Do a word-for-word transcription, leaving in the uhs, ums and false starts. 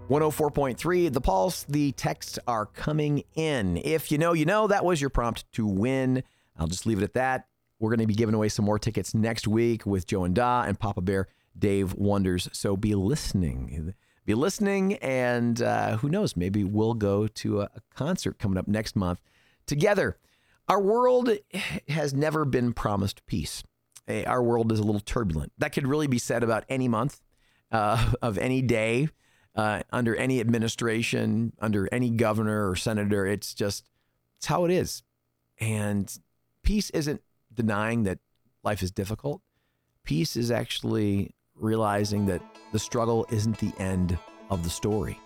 one oh four point three, The Pulse. The texts are coming in. If you know, you know, that was your prompt to win. I'll just leave it at that. We're going to be giving away some more tickets next week with Joe and Da and Papa Bear, Dave Wonders. So be listening. Be listening, and uh, who knows, maybe we'll go to a, a concert coming up next month together. Our world has never been promised peace. Our world is a little turbulent. That could really be said about any month uh, of any day, uh, under any administration, under any governor or senator. It's just, it's how it is. And peace isn't denying that life is difficult. Peace is actually realizing that the struggle isn't the end of the story.